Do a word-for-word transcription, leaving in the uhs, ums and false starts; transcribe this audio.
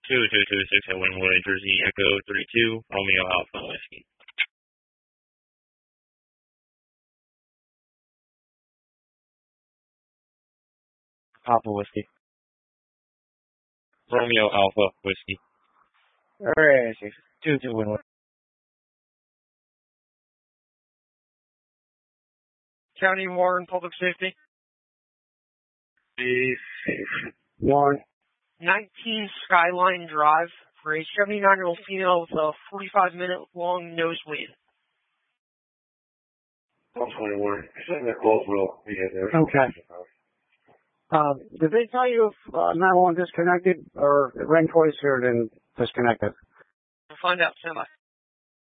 two two two six seven one Jersey Echo three two Romeo Alpha Whiskey. Alpha Whiskey. Romeo Alpha Whiskey. Alright, two two one one. County Warren Public Safety. Warren. nineteen Skyline Drive for a seventy-nine-year-old female with a forty-five minute long nosebleed. twelve twenty-one. Sitting there close will be there. Okay. Um, did they tell you if uh, nine one one disconnected or it rang twice or then disconnected? We'll find out. Stand by.